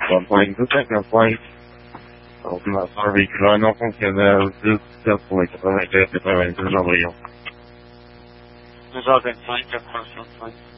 complaint, the second complaint. Última serviço não funciona de polícia, também não abriu. Mas alguém tem que a força,